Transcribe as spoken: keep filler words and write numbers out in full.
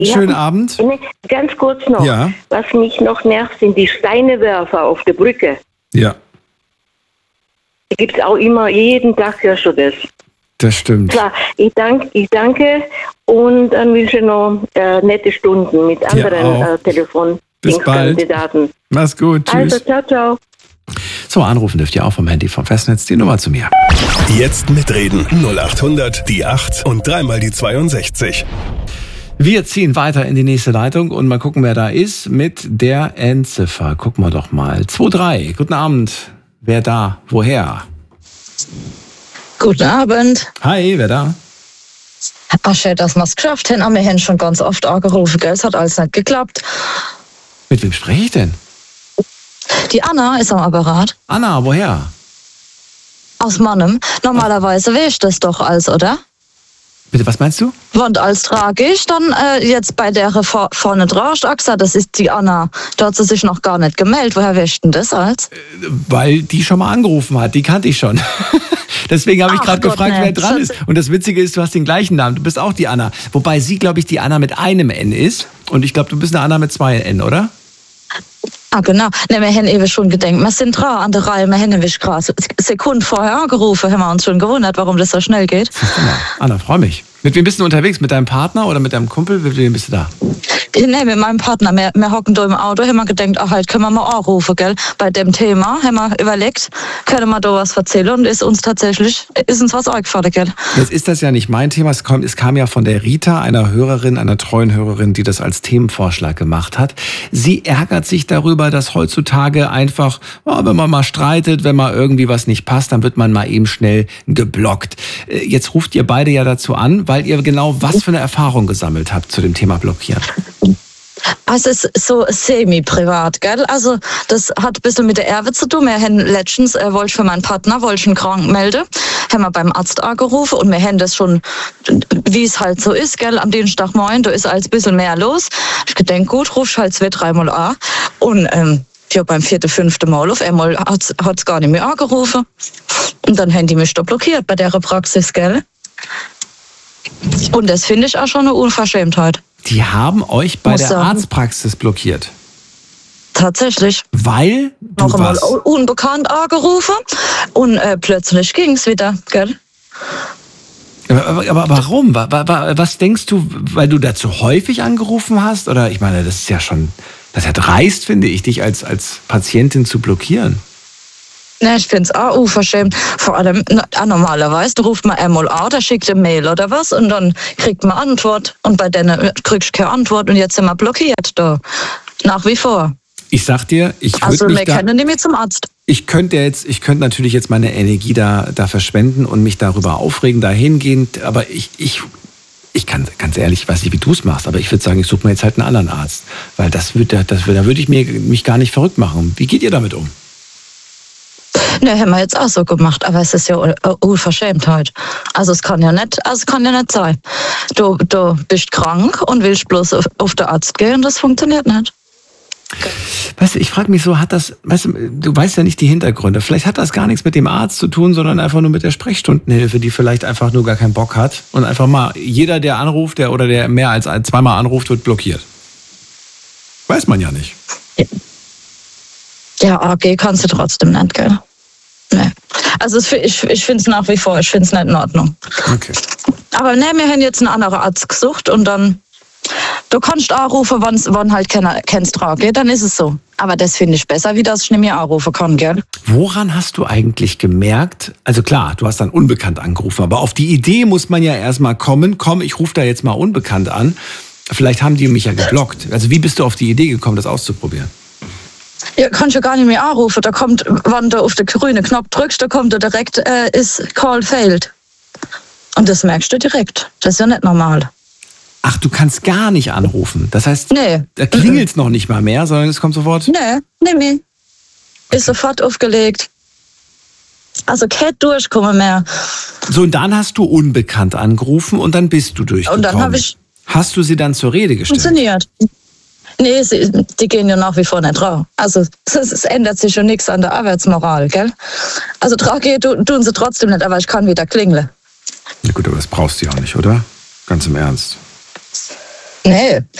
Schönen Abend. Ne, ganz kurz noch. Ja. Was mich noch nervt, sind die Steinewerfer auf der Brücke. Ja. Da gibt es auch immer, jeden Tag hörst du das. Das stimmt. Klar, ich, dank, ich danke und dann wünsche ich noch äh, nette Stunden mit anderen äh, Telefon. Bis bald. Kandidaten. Mach's gut. Tschüss. Also, ciao, ciao. So, anrufen dürft ihr auch vom Handy vom Festnetz die Nummer zu mir. Jetzt mitreden. null acht hundert, die acht und dreimal die zweiundsechzig. Wir ziehen weiter in die nächste Leitung und mal gucken, wer da ist mit der Endziffer. Gucken wir doch mal. zwei drei. Guten Abend. Wer da? Woher? Guten Abend. Hi, wer da? Ach, schön, dass wir es geschafft haben. Wir haben schon ganz oft angerufen, gell? Es hat alles nicht geklappt. Mit wem spreche ich denn? Die Anna ist am Apparat. Anna, woher? Aus Mannem. Normalerweise wäre ich das doch als, oder? Bitte, was meinst du? Und als tragisch dann äh, jetzt bei der vor, vorne drauf, ich gesagt, das ist die Anna. Da hat sie sich noch gar nicht gemeldet. Woher wäscht denn das als? Weil die schon mal angerufen hat. Die kannte ich schon. Deswegen habe ich gerade gefragt, nee. wer dran ist. Und das Witzige ist, du hast den gleichen Namen. Du bist auch die Anna. Wobei sie, glaube ich, die Anna mit einem N ist. Und ich glaube, du bist eine Anna mit zwei N, oder? Ah, genau. Ne, wir haben eben schon gedacht, wir sind dran an der Reihe, wir haben nämlich gerade Sekunden vorher angerufen, haben wir uns schon gewundert, warum das so schnell geht. Anna, freue mich. Mit wem bist du unterwegs? Mit deinem Partner oder mit deinem Kumpel? Mit wem bist du da? Ne, mit meinem Partner. Wir, wir hocken da im Auto, haben wir gedacht, ach, halt können wir mal anrufen, gell? Bei dem Thema haben wir überlegt, können wir da was erzählen und ist uns tatsächlich, ist uns was eingefallen, gell? Jetzt ist das ja nicht mein Thema, es, kommt, es kam ja von der Rita, einer Hörerin, einer treuen Hörerin, die das als Themenvorschlag gemacht hat. Sie ärgert sich darüber, dass heutzutage einfach, oh, wenn man mal streitet, wenn mal irgendwie was nicht passt, dann wird man mal eben schnell geblockt. Jetzt ruft ihr beide ja dazu an, weil ihr genau was für eine Erfahrung gesammelt habt zu dem Thema Blockieren. Also es ist so semi-privat, gell? Also das hat ein bisschen mit der Erbe zu tun. Wir haben letztens, äh, wollte ich für meinen Partner, wollte ich ihn krank melden, haben wir beim Arzt angerufen und wir haben das schon, wie es halt so ist, gell? Am Dienstagmorgen, da ist alles ein bisschen mehr los. Ich gedenk, gut, ruf ich halt zwei, dreimal an und ähm, ja, beim vierten, fünften Mal auf einmal hat es gar nicht mehr angerufen. Und dann haben die mich da blockiert bei der Praxis, gell? Und das finde ich auch schon eine Unverschämtheit. Die haben euch bei Muss der sagen. Arztpraxis blockiert? Tatsächlich. Weil du Noch einmal was? unbekannt angerufen und äh, plötzlich ging es wieder, gell? Aber, aber, aber warum? Wa- wa- wa- Was denkst du, weil du da zu häufig angerufen hast? Oder ich meine, das ist ja schon, das ist ja dreist, finde ich, dich als, als Patientin zu blockieren. Ne, ich finde es auch unverschämt. Vor allem, na, normalerweise da ruft man einmal an, da schickt eine Mail oder was und dann kriegt man Antwort. Und bei denen kriegst du keine Antwort und jetzt sind wir blockiert da. Nach wie vor. Ich sag dir, ich würde Also mich wir da... können nicht mehr zum Arzt. Ich könnte jetzt, ich könnte natürlich jetzt meine Energie da, da verschwenden und mich darüber aufregen, dahingehend, aber ich, ich, ich kann ganz ehrlich, ich weiß nicht, wie du es machst, aber ich würde sagen, ich suche mir jetzt halt einen anderen Arzt, weil das würde, das würde, da würde ich mir, mich gar nicht verrückt machen. Wie geht ihr damit um? Ne, haben wir jetzt auch so gemacht, aber es ist ja eine Unverschämtheit. Also es kann ja nicht, also es kann ja nicht sein. Du, du bist krank und willst bloß auf, auf den Arzt gehen und das funktioniert nicht. Weißt du, ich frage mich so, hat das, weißt du, du weißt ja nicht die Hintergründe. Vielleicht hat das gar nichts mit dem Arzt zu tun, sondern einfach nur mit der Sprechstundenhilfe, die vielleicht einfach nur gar keinen Bock hat. Und einfach mal, jeder, der anruft, der oder der mehr als ein, zweimal anruft, wird blockiert. Weiß man ja nicht. Ja, A G kannst du trotzdem nicht, gell? Nee. Also es, ich, ich finde es nach wie vor, ich finde es nicht in Ordnung. Okay. Aber ne, wir haben jetzt einen anderen Arzt gesucht und dann, du kannst anrufen, wann halt keiner kennst geht, dann ist es so. Aber das finde ich besser, wie dass ich nicht mehr anrufen kann, gell? Woran hast du eigentlich gemerkt, also klar, du hast dann unbekannt angerufen, aber auf die Idee muss man ja erstmal kommen, komm, ich rufe da jetzt mal unbekannt an. Vielleicht haben die mich ja geblockt. Also wie bist du auf die Idee gekommen, das auszuprobieren? Ja, kannst du gar nicht mehr anrufen. Da kommt, wenn du auf den grünen Knopf drückst, da kommt da direkt, äh, ist Call failed. Und das merkst du direkt. Das ist ja nicht normal. Ach, du kannst gar nicht anrufen. Das heißt, nee. Da klingelt es noch nicht mal mehr, sondern es kommt sofort... Nee, nee mehr. Ist sofort aufgelegt. Also kein Durchkommen mehr. So, und dann hast du unbekannt angerufen und dann bist du durchgekommen. Und dann habe ich... Hast du sie dann zur Rede gestellt? Funktioniert. Nee, sie, die gehen ja nach wie vor nicht drauf. Also es, es ändert sich schon nichts an der Arbeitsmoral, gell? Also drauf geht, tun sie trotzdem nicht, aber ich kann wieder klingeln. Na gut, aber das brauchst du ja auch nicht, oder? Ganz im Ernst. Nee,